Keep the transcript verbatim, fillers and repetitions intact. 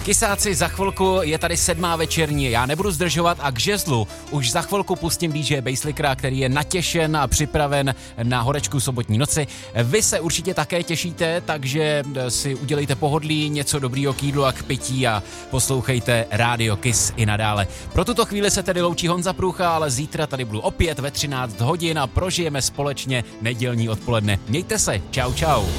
Kysáci, za chvilku je tady sedmá večerní, já nebudu zdržovat a k žezlu už za chvilku pustím D J Basslickera, který je natěšen a připraven na horečku sobotní noci. Vy se určitě také těšíte, takže si udělejte pohodlí, něco dobrýho k jídlu a k pití a poslouchejte Radio Kiss i nadále. Pro tuto chvíli se tedy loučí Honza Průcha, ale zítra tady budu opět ve třináct hodin a prožijeme společně nedělní odpoledne. Mějte se, čau čau.